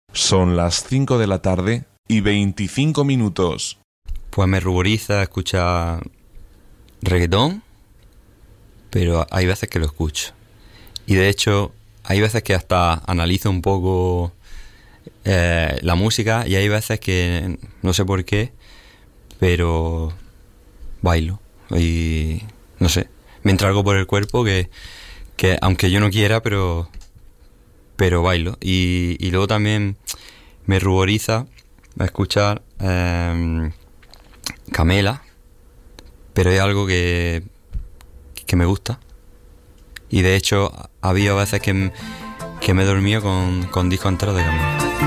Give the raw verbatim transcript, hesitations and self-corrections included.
Son las cinco de la tarde y veinticinco minutos. Pues me ruboriza escuchar reggaetón, pero hay veces que lo escucho. Y de hecho, hay veces que hasta analizo un poco eh, la música y hay veces que no sé por qué, pero bailo. Y no sé, me entra algo por el cuerpo que, que aunque yo no quiera, pero, pero bailo. Y, y luego también me ruboriza escuchar eh, Camela, pero es algo que, que me gusta. Y de hecho, ha habido veces que, que me he dormido con, con discos enteros de Camela.